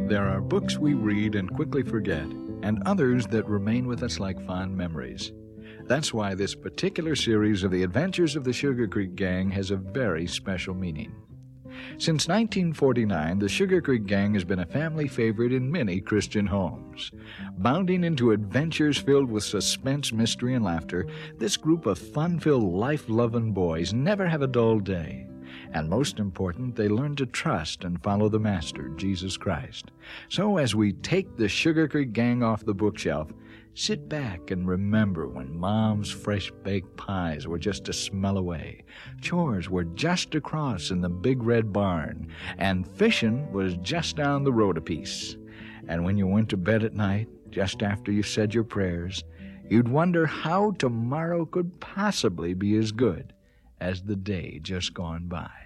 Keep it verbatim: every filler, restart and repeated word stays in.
There are books we read and quickly forget, and others that remain with us like fond memories. That's why this particular series of the Adventures of the Sugar Creek Gang has a very special meaning. Since nineteen forty-nine, the Sugar Creek Gang has been a family favorite in many Christian homes. Bounding into adventures filled with suspense, mystery, and laughter, this group of fun-filled, life-loving boys never have a dull day. And most important, they learn to trust and follow the Master, Jesus Christ. So as we take the Sugar Creek Gang off the bookshelf, sit back and remember when Mom's fresh-baked pies were just a smell away, chores were just across in the big red barn, and fishing was just down the road a piece. And when you went to bed at night, just after you said your prayers, you'd wonder how tomorrow could possibly be as good as the day just gone by.